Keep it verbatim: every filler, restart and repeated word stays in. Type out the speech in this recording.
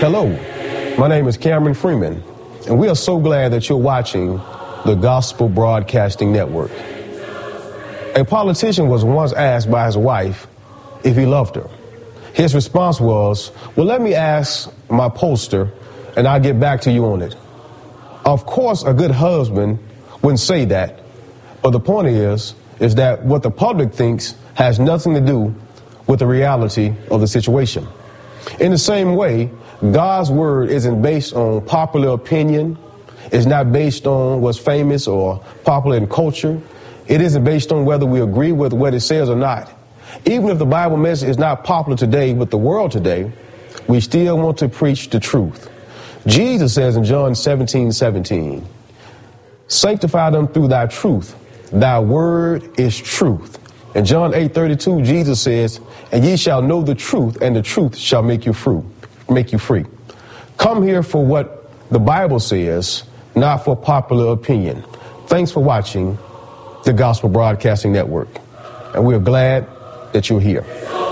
Hello, my name is Cameron Freeman, and we are so glad that you're watching the Gospel Broadcasting Network. A politician was once asked by his wife if he loved her. His response was, well, let me ask my pollster, and I'll get back to you on it. Of course, a good husband wouldn't say that, but the point is, is that what the public thinks has nothing to do with the reality of the situation. In the same way, God's word isn't based on popular opinion. It's not based on what's famous or popular in culture. It isn't based on whether we agree with what it says or not. Even if the Bible message is not popular today with the world today, we still want to preach the truth. Jesus says in John seventeen seventeen, sanctify them through thy truth. Thy word is truth. In John eight thirty-two, Jesus says, and ye shall know the truth, and the truth shall make you free. Make you free. Come here for what the Bible says, not for popular opinion. Thanks for watching the Gospel Broadcasting Network, and we're glad that you're here.